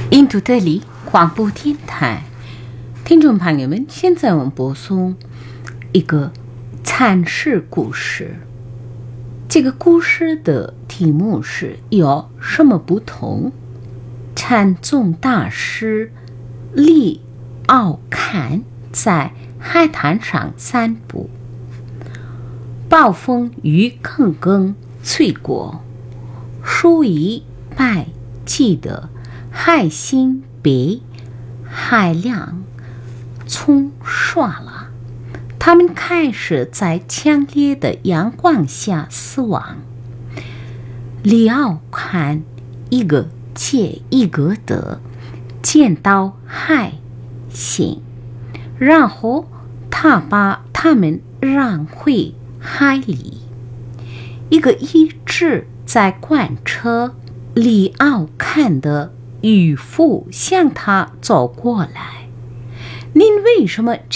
印度德里广播电台，听众朋友们，现在我们播送一个禅师故事。这个故事的题目是有什么不同？禅宗大师利奥坎在海滩上散步，暴风雨刚刚吹过，数以百计的海星被海浪冲刷了，他们开始在强烈的阳光下死亡。利奥坎一个接一个的见到海星，然后他把他们扔回海里。一个一直在观察利奥坎的渔夫向他走过来，您为什么